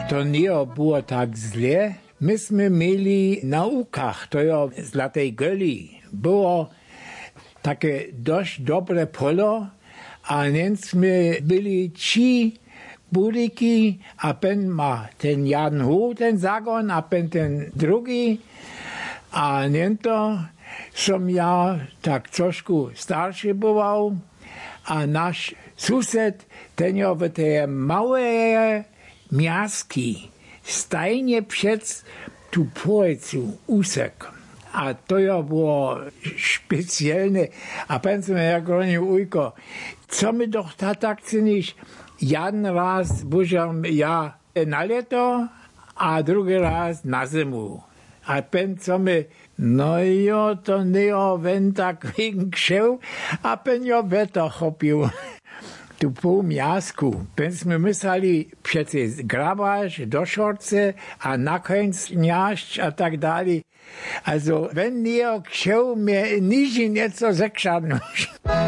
To nie było tak źle. Myśmy mieli na łukach, to ja z Zlatej Goli, było takie dość dobre polo, a więc my byli 3 budyki, a pen ma ten Jan Hu, ten zagon, a pen ten drugi, a to som ja tak trošku starszy bywał, a nasz sused, ten ja w te małe miaski, stajnie przed tu pojecu usek. A to ja było specjalne. A pensem jak oni ujko, co my doch tak czynisz? Jeden raz bużam ja na leto, a drugi raz na zimu. A pen co my, no jo, to nie wen tak wegen krzeł, a pen jo weto chopił. Tu pół miasku. Pensmy myśleli przecież grabasz do szorce, a na końcu niaść, a tak dalej. Also, wenn nie krzeł mnie niži nieco zekrzadnąć.